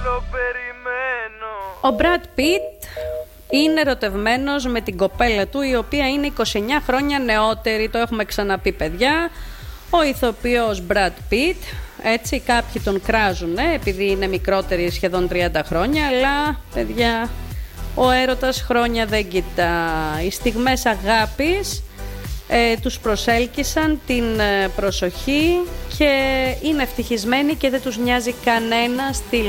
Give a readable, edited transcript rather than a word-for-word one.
Ο Μπραντ Πιτ είναι ερωτευμένος με την κοπέλα του, η οποία είναι 29 χρόνια νεότερη. Το έχουμε ξαναπεί, παιδιά. Ο ηθοποιός Μπραντ Πιτ, έτσι κάποιοι τον κράζουν επειδή είναι μικρότερη σχεδόν 30 χρόνια, αλλά παιδιά, ο έρωτας χρόνια δεν κοιτά. Οι στιγμές αγάπης τους προσέλκυσαν την προσοχή και είναι ευτυχισμένοι και δεν τους νοιάζει κανένα τι